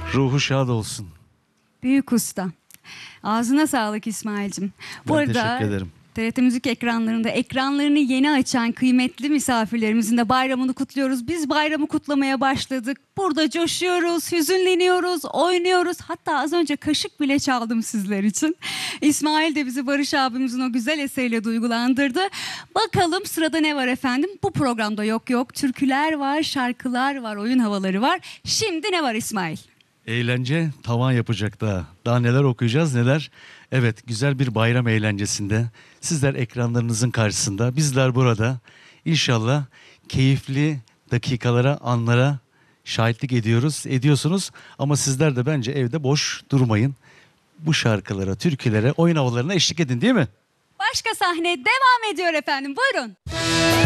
Ruhu şad olsun. Büyük usta. Ağzına sağlık İsmail'cim. Bu Ben arada teşekkür ederim. TRT Müzik ekranlarını yeni açan kıymetli misafirlerimizin de bayramını kutluyoruz. Biz bayramı kutlamaya başladık. Burada coşuyoruz, hüzünleniyoruz, oynuyoruz. Hatta az önce kaşık bile çaldım sizler için. İsmail de bizi Barış abimizin o güzel eseriyle duygulandırdı. Bakalım sırada ne var efendim? Bu programda yok türküler var, şarkılar var, oyun havaları var. Şimdi ne var İsmail? Eğlence tavan yapacak daha. Daha neler okuyacağız neler. Evet, güzel bir bayram eğlencesinde. Sizler ekranlarınızın karşısında, bizler burada. İnşallah keyifli dakikalara, anlara şahitlik ediyorsunuz. Ama sizler de bence evde boş durmayın. Bu şarkılara, türkülere, oyun havalarına eşlik edin, değil mi? Başka sahne devam ediyor efendim. Buyurun.